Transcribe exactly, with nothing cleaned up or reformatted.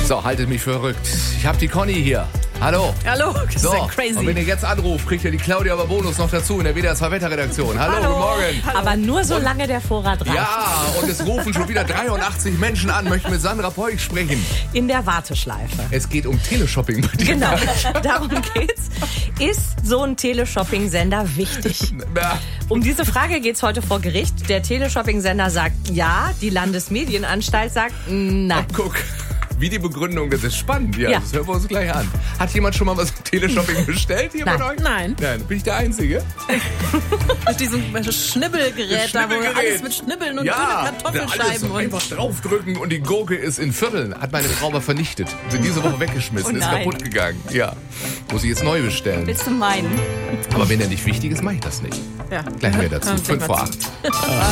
So, haltet mich für verrückt. Ich hab die Conny hier. Hallo. Hallo, das So, ist ja crazy. und wenn ihr jetzt anruft, kriegt ihr die Claudia aber Bonus noch dazu in der W D R zwei Wetterredaktion. Hallo, Hallo. guten Morgen. Hallo. Aber nur solange der Vorrat reicht. Ja, und es rufen schon wieder dreiundachtzig Menschen an, möchten mit Sandra Peuch sprechen. In der Warteschleife. Es geht um Teleshopping bei dir. Genau, darum geht's. Ist so ein Teleshopping-Sender wichtig? Na, Um diese Frage geht's heute vor Gericht. Der Teleshopping-Sender sagt ja, die Landesmedienanstalt sagt nein. guck. Wie die Begründung, das ist spannend. Ja, Ja. das hören wir uns gleich an. Hat jemand schon mal was im Teleshopping bestellt hier Nein. von euch? Nein. Nein, bin ich der Einzige? Mit diesem Schnibbelgerät, da wo Schnibbelgerät. alles mit Schnibbeln und Ja, grüne Kartoffelscheiben alles und... einfach draufdrücken und die Gurke ist in Vierteln. Hat meine Frau aber vernichtet. Sind diese Woche weggeschmissen, Oh ist nein. kaputt gegangen. Ja, muss ich jetzt neu bestellen. Willst du meinen? Aber wenn der nicht wichtig ist, mache ich das nicht. Ja. Gleich mehr dazu. Ja, Fünf vor acht.